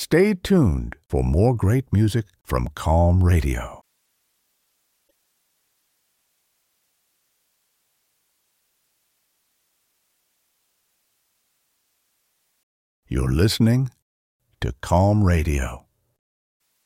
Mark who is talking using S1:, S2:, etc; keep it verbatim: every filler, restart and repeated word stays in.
S1: Stay tuned for more great music from Calm Radio. You're listening to Calm Radio.